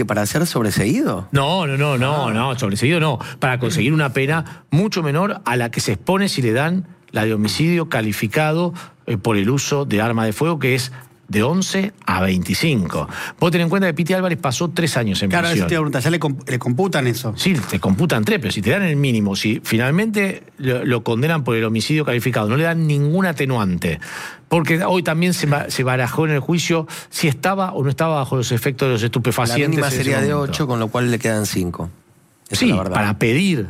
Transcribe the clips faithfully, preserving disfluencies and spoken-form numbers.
¿Para ser sobreseído? No, no, no, no, ah. no, sobreseído no. Para conseguir una pena mucho menor a la que se expone si le dan la de homicidio calificado eh, por el uso de arma de fuego, que es de once a veinticinco. Vos tenés en cuenta que Piti Álvarez pasó tres años en claro, prisión. Claro, eso te ¿ya le, comp le computan eso? Sí, te computan tres, pero si te dan el mínimo, si finalmente lo, lo condenan por el homicidio calificado, no le dan ningún atenuante. Porque hoy también se, se barajó en el juicio si estaba o no estaba bajo los efectos de los estupefacientes. La mínima sería de ocho, con lo cual le quedan cinco. Sí, para pedir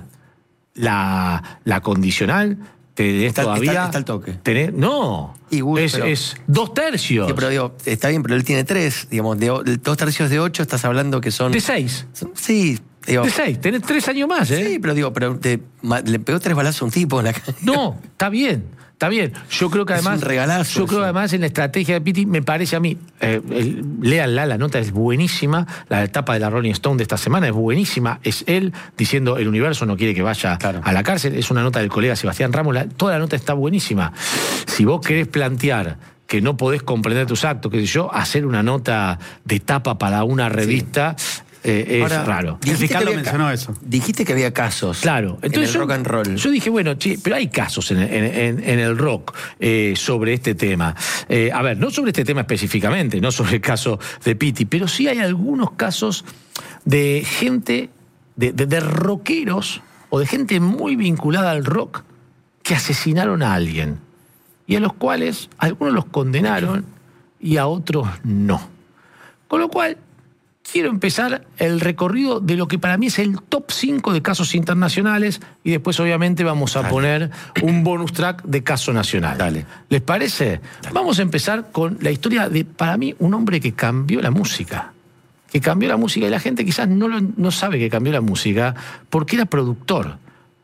la, la condicional, te está, todavía... Está, está el toque. Tenés, no, y Bush, es, pero, es dos tercios. Sí, pero digo, está bien, pero él tiene tres. Digamos, de, de dos tercios de ocho estás hablando que son... De seis. Son, sí. Digo, de seis, tenés tres años más, ¿eh? Sí, pero digo, pero te, le pegó tres balazos a un tipo en la calle. No, está bien. Está bien, yo creo que además, es un regalazo, yo creo que además en la estrategia de Piti, me parece a mí, eh, el, léanla, la nota es buenísima, la etapa de la Rolling Stone de esta semana es buenísima, es él diciendo el universo no quiere que vaya claro. a la cárcel, es una nota del colega Sebastián Ramos, la, toda la nota está buenísima. Si vos querés plantear que no podés comprender tus actos, qué sé yo, hacer una nota de tapa para una revista... Sí. Eh, es Ahora, raro. El fiscal lo mencionó eso. Dijiste que había casos claro. Entonces en el yo, rock and roll. Yo dije, bueno, che, pero hay casos en, en, en, en el rock eh, sobre este tema. Eh, a ver, no sobre este tema específicamente, no sobre el caso de Piti, pero sí hay algunos casos de gente, de, de, de rockeros o de gente muy vinculada al rock que asesinaron a alguien y a los cuales algunos los condenaron y a otros no. Con lo cual... quiero empezar el recorrido de lo que para mí es el top cinco de casos internacionales y después obviamente vamos a Dale. poner un bonus track de caso nacional. Dale. ¿Les parece? Dale. Vamos a empezar con la historia de, para mí, un hombre que cambió la música. Que cambió la música y la gente quizás no, lo, no sabe que cambió la música porque era productor.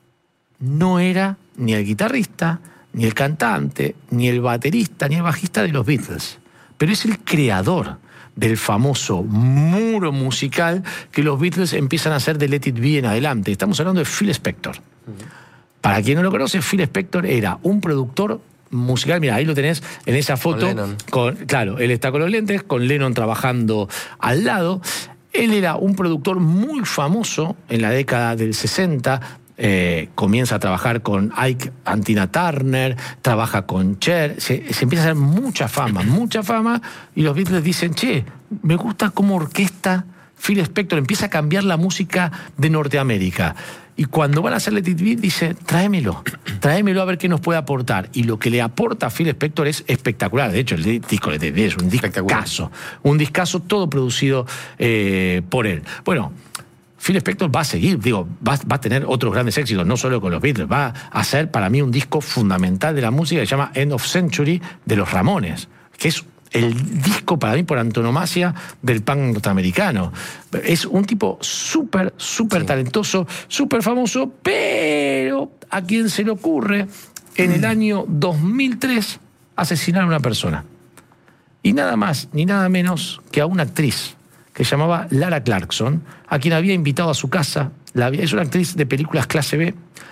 No era ni el guitarrista, ni el cantante, ni el baterista, ni el bajista de los Beatles. Pero es el creador del famoso muro musical que los Beatles empiezan a hacer de Let It Be en adelante. Estamos hablando de Phil Spector. Uh-huh. Para quien no lo conoce, Phil Spector era un productor musical. Mira, ahí lo tenés en esa foto. Con con, claro, él está con los lentes, con Lennon trabajando al lado. Él era un productor muy famoso en la década del sesenta. Eh, comienza a trabajar con Ike and Tina Turner, trabaja con Cher, se, se empieza a hacer mucha fama, mucha fama, y los Beatles dicen, che, me gusta cómo orquesta Phil Spector, empieza a cambiar la música de Norteamérica. Y cuando van a hacer Let It Be, dice, tráemelo, tráemelo a ver qué nos puede aportar. Y lo que le aporta a Phil Spector es espectacular. De hecho, el disco Let It Be es un discazo, un discazo todo producido eh, por él. Bueno, Phil Spector va a seguir, digo, va, va a tener otros grandes éxitos, no solo con los Beatles, va a hacer para mí un disco fundamental de la música que se llama End of Century de los Ramones, que es el disco para mí por antonomasia del punk norteamericano. Es un tipo súper, súper sí. talentoso, súper famoso, pero a quien se le ocurre en el año dos mil tres asesinar a una persona. Y nada más, ni nada menos que a una actriz que se llamaba Lara Clarkson, a quien había invitado a su casa. La, es una actriz de películas clase B,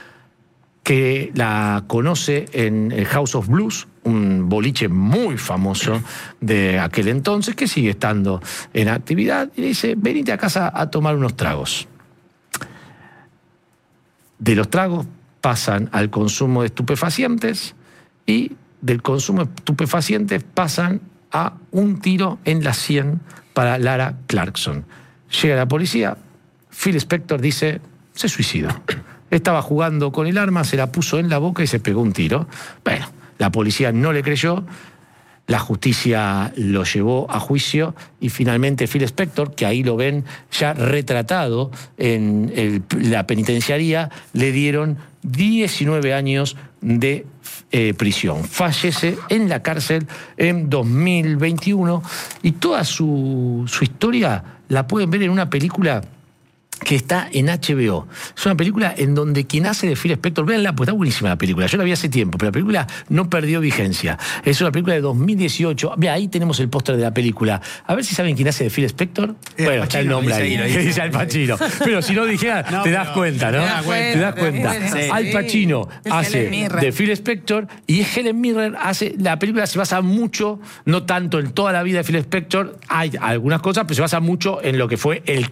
que la conoce en el House of Blues, un boliche muy famoso de aquel entonces, que sigue estando en actividad, y le dice, venite a casa a tomar unos tragos. De los tragos pasan al consumo de estupefacientes, y del consumo de estupefacientes pasan a un tiro en la sien para Lara Clarkson. Llega la policía, Phil Spector dice, se suicidó. Estaba jugando con el arma, se la puso en la boca y se pegó un tiro. Bueno, la policía no le creyó, la justicia lo llevó a juicio y finalmente Phil Spector, que ahí lo ven ya retratado en el, la penitenciaría, le dieron diecinueve años de eh, prisión. Fallece en la cárcel en dos mil veintiuno y toda su, su historia la pueden ver en una película que está en H B O. Es una película en donde quien hace de Phil Spector, véanla, pues está buenísima la película, yo la vi hace tiempo, pero la película no perdió vigencia. Es una película de dos mil dieciocho. Ve, ahí tenemos el póster de la película. A ver si saben quién hace de Phil Spector. Eh, bueno, Pacino, está el nombre ahí, ahí dice Al Pacino. Pero si no dijera, no, te das pero, cuenta, ¿no? Te das cuenta. Te das cuenta. Sí. Al Pacino es hace de Phil Spector y Helen Mirren hace, la película se basa mucho, no tanto en toda la vida de Phil Spector, hay algunas cosas, pero se basa mucho en lo que fue el